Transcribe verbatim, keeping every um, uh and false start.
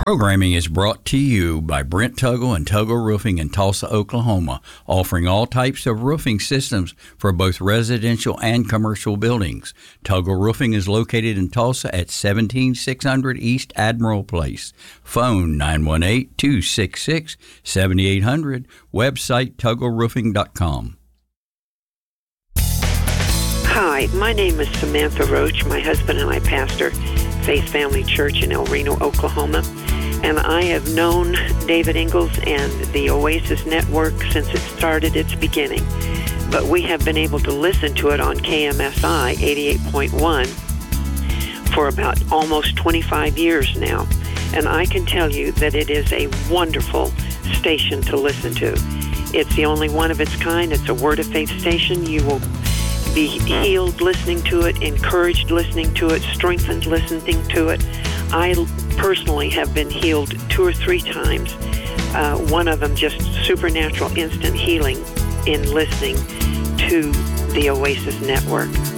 Programming is brought to you by Brent Tuggle and Tuggle Roofing in Tulsa, Oklahoma, offering all types of roofing systems for both residential and commercial buildings. Tuggle Roofing is located in Tulsa at seventeen six hundred East Admiral Place. Phone nine one eight, two six six, seven eight zero zero. Website tuggle roofing dot com. Hi, my name is Samantha Roach. My husband and I pastor Faith Family Church in El Reno, Oklahoma. And I have known David Ingalls and the Oasis Network since it started its beginning. But we have been able to listen to it on K M S I eighty-eight point one for about almost twenty-five years now. And I can tell you that it is a wonderful station to listen to. It's the only one of its kind. It's a Word of Faith station. You will be healed listening to it, encouraged listening to it, strengthened listening to it. I personally have been healed two or three times. Uh, one of them just supernatural instant healing in listening to the Oasis Network.